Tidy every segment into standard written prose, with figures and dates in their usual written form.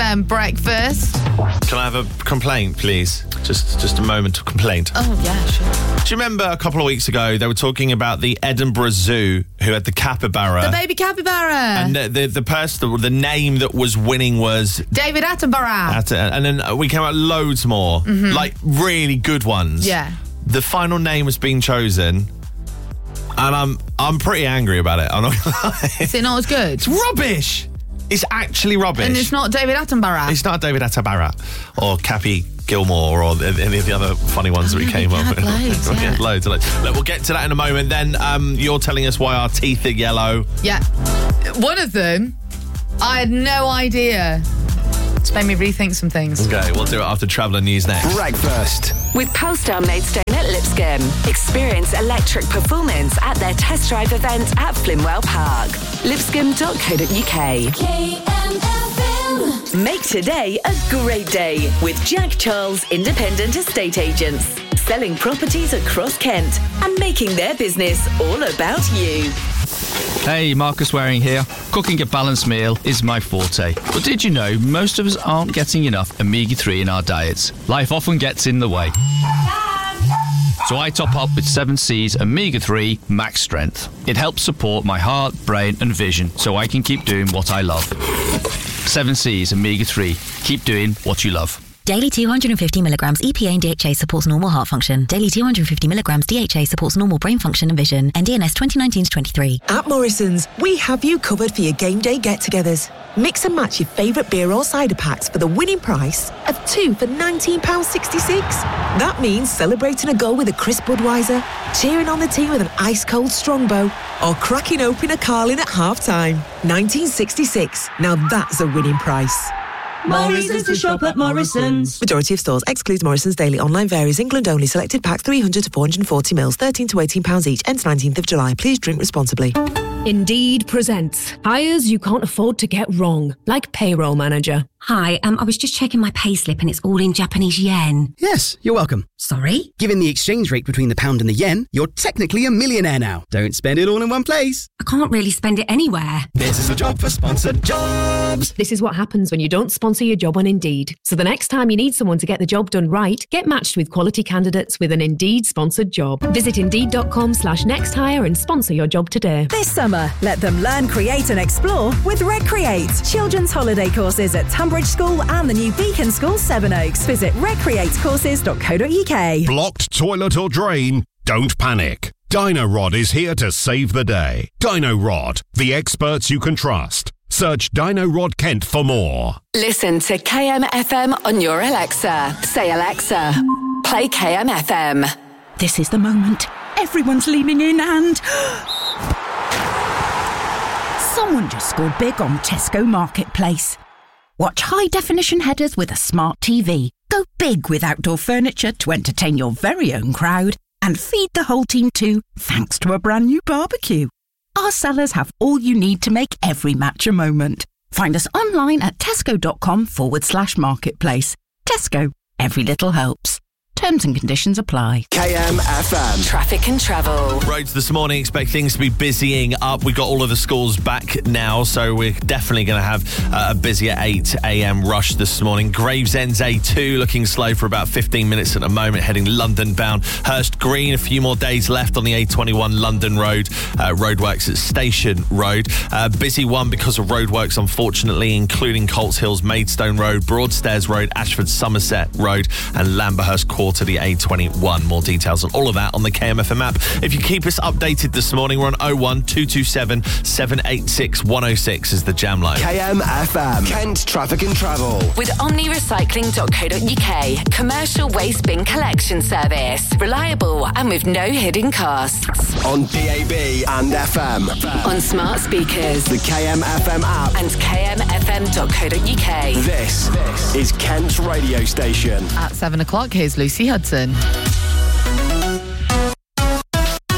FM breakfast. Can I have a complaint, please? Just a moment of complaint. Oh, yeah, sure. Do you remember a couple of weeks ago they were talking about the Edinburgh Zoo who had the capybara? The baby capybara. And the person, the name that was winning was David Attenborough. And then we came out loads more, like really good ones. Yeah. The final name was being chosen, and I'm pretty angry about it. I'm not gonna lie. Is it not as good? It's rubbish. It's actually rubbish. And it's not David Attenborough. It's not David Attenborough or Cappy Gilmore or any of the other funny ones that we came up with. Loads. Look, we'll get to that in a moment. Then you're telling us why our teeth are yellow. Yeah. One of them, I had no idea. It's made me rethink some things. Okay, we'll do it after Traveller News next. Breakfast. With Polestar Maidstone at Lipscomb. Experience electric performance at their test drive event at Flimwell Park. Lipscomb.co.uk. KMFM. Make today a great day with Jack Charles Independent Estate Agents. Selling properties across Kent and making their business all about you. Hey, Marcus Waring here. Cooking a balanced meal is my forte. But did you know most of us aren't getting enough omega-3 in our diets? Life often gets in the way. So I top up with 7C's Omega-3 Max Strength. It helps support my heart, brain and vision so I can keep doing what I love. 7C's Omega-3. Keep doing what you love. Daily 250 milligrams EPA and DHA supports normal heart function. Daily 250 milligrams DHA supports normal brain function and vision. NDNS 2019-23. At Morrison's, we have you covered for your game day get-togethers. Mix and match your favourite beer or cider packs for the winning price of 2 for £19.66. That means celebrating a goal with a crisp Budweiser, cheering on the team with an ice-cold Strongbow, or cracking open a Carling at half-time. 1966. Now that's a winning price. Morrison's to shop at Morrison's. Majority of stores excludes Morrison's daily online varies. England only. Selected packs 300 to 440 mils, £13 to £18 each. Ends 19th of July. Please drink responsibly. Indeed presents hires you can't afford to get wrong, like payroll manager. Hi, I was just checking my payslip and it's all in Japanese yen. Yes, you're welcome. Sorry? Given the exchange rate between the pound and the yen, you're technically a millionaire now. Don't spend it all in one place. I can't really spend it anywhere. This is a job for sponsored jobs. This is what happens when you don't sponsor your job on Indeed. So the next time you need someone to get the job done right, get matched with quality candidates with an Indeed sponsored job. Visit Indeed.com/nexthire and sponsor your job today. This summer, let them learn, create and explore with Recreate. Children's holiday courses at Tunbridge School and the new Beacon School, Sevenoaks. Visit recreatecourses.co.uk. Blocked toilet or drain? Don't panic. Dino-Rod is here to save the day. Dino-Rod, the experts you can trust. Search Dino-Rod Kent for more. Listen to KMFM on your Alexa. Say, Alexa, play KMFM. This is the moment. Everyone's leaning in and... Someone just scored big on Tesco Marketplace. Watch high-definition headers with a smart TV. Go big with outdoor furniture to entertain your very own crowd. And feed the whole team too, thanks to a brand new barbecue. Our sellers have all you need to make every match a moment. Find us online at tesco.com/marketplace. Tesco, every little helps. Terms and conditions apply. KMFM. Traffic and travel. Roads this morning, expect things to be busying up. We've got all of the schools back now, so we're definitely going to have a busier 8 a.m. rush this morning. Gravesend's A2 looking slow for about 15 minutes at the moment, heading London bound. Hurst Green, a few more days left on the A21 London Road. Roadworks at Station Road. Busy one because of roadworks, unfortunately, including Colts Hills Maidstone Road, Broadstairs Road, Ashford Somerset Road, and Lamberhurst Court to the A21. More details on all of that on the KMFM app. If you keep us updated this morning, we're on 01227 786 106 is the jam line. KMFM. Kent Traffic and Travel. With omnirecycling.co.uk. Commercial waste bin collection service. Reliable and with no hidden costs. On DAB and FM. On smart speakers. The KMFM app. And kmfm.co.uk. This is Kent's radio station. At 7 o'clock, here's Lucy Hudson.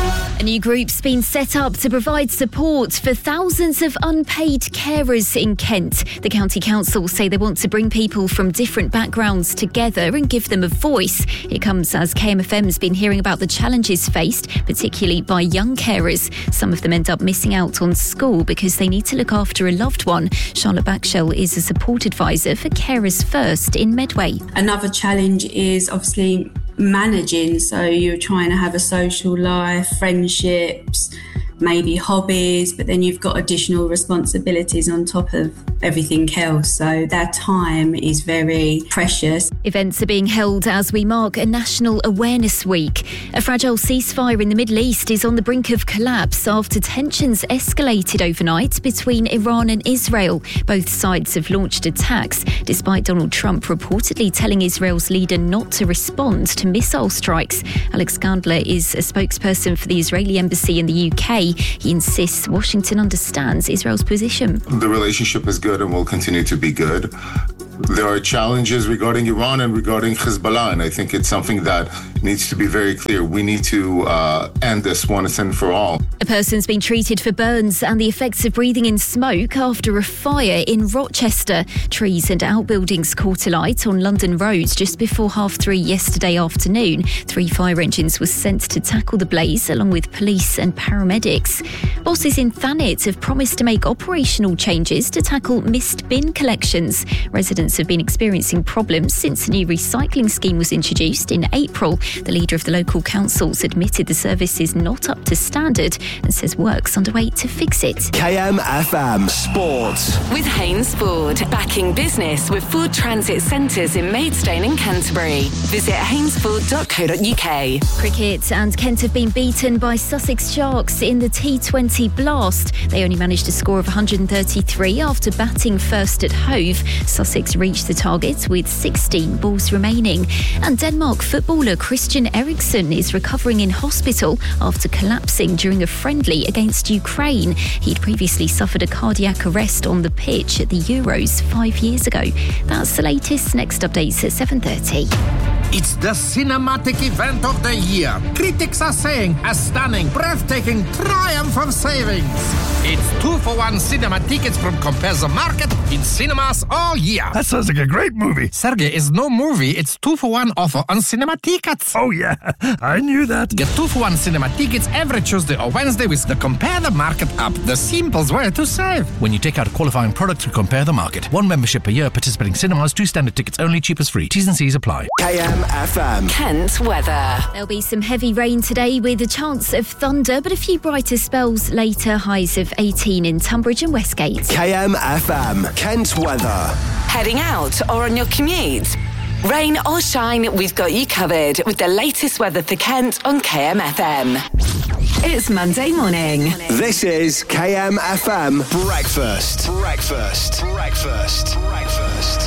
A new group's been set up to provide support for thousands of unpaid carers in Kent. The County Council say they want to bring people from different backgrounds together and give them a voice. It comes as KMFM's been hearing about the challenges faced, particularly by young carers. Some of them end up missing out on school because they need to look after a loved one. Charlotte Backshell is a support advisor for Carers First in Medway. Another challenge is obviously managing, so you're trying to have a social life, friendships, maybe hobbies, but then you've got additional responsibilities on top of everything else. So that time is very precious. Events are being held as we mark a National Awareness Week. A fragile ceasefire in the Middle East is on the brink of collapse after tensions escalated overnight between Iran and Israel. Both sides have launched attacks, despite Donald Trump reportedly telling Israel's leader not to respond to missile strikes. Alex Gandler is a spokesperson for the Israeli embassy in the UK. He insists Washington understands Israel's position. The relationship is good and will continue to be good. There are challenges regarding Iran and regarding Hezbollah, and I think it's something that needs to be very clear. We need to end this once and for all. A person's been treated for burns and the effects of breathing in smoke after a fire in Rochester. Trees and outbuildings caught alight on London roads just before 3:30 yesterday afternoon. 3 fire engines were sent to tackle the blaze, along with police and paramedics. Bosses in Thanet have promised to make operational changes to tackle missed bin collections. Residents have been experiencing problems since the new recycling scheme was introduced in April. The leader of the local council's admitted the service is not up to standard and says work's underway to fix it. KMFM Sports. With Haynes Ford, backing business with Ford Transit Centres in Maidstone and Canterbury. Visit haynesford.co.uk. Cricket, and Kent have been beaten by Sussex Sharks in the T20 Blast. They only managed a score of 133 after batting first at Hove. Sussex reached the target with 16 balls remaining. And Denmark footballer Christian Eriksen is recovering in hospital after collapsing during a friendly against Ukraine. He'd previously suffered a cardiac arrest on the pitch at the Euros 5 years ago. That's the latest. Next updates at 7:30. It's the cinematic event of the year. Critics are saying a stunning, breathtaking triumph of savings. It's 2-for-1 cinema tickets from Compare the Market in cinemas all year. That sounds like a great movie. Sergey, it's no movie. It's 2-for-1 offer on cinema tickets. Oh, yeah. I knew that. Get 2-for-1 cinema tickets every Tuesday or Wednesday with the Compare the Market app. The simplest way to save. When you take out a qualifying product through Compare the Market. 1 membership per year, participating cinemas, 2 standard tickets only, cheapest free. T's and C's apply. KMFM Kent weather. There'll be some heavy rain today with a chance of thunder, but a few brighter spells later. Highs of 18 in Tunbridge and Westgate. KMFM Kent weather. Heading out or on your commute? Rain or shine, we've got you covered with the latest weather for Kent on KMFM. It's Monday morning. This is KMFM Breakfast. Breakfast. Breakfast. Breakfast.